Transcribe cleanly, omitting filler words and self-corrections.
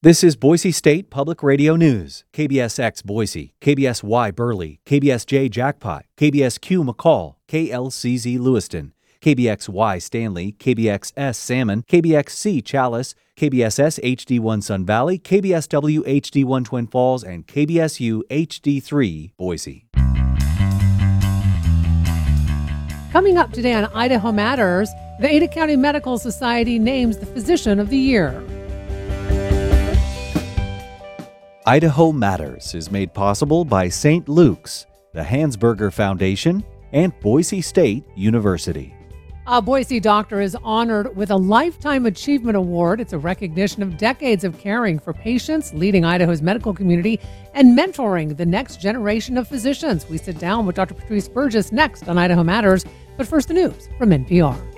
This is Boise State Public Radio News. KBSX Boise, KBSY Burley, KBSJ Jackpot, KBSQ McCall, KLCZ Lewiston, KBXY Stanley, KBXS Salmon, KBXC Chalice, KBSS HD1 Sun Valley, KBSW HD1 Twin Falls, and KBSU HD3 Boise. Coming up today on Idaho Matters, the Ada County Medical Society names the Physician of the Year. Idaho Matters is made possible by St. Luke's, the Hansberger Foundation, and Boise State University. A Boise doctor is honored with a Lifetime Achievement Award. It's a recognition of decades of caring for patients, leading Idaho's medical community, and mentoring the next generation of physicians. We sit down with Dr. Patrice Burgess next on Idaho Matters. But first, the news from NPR.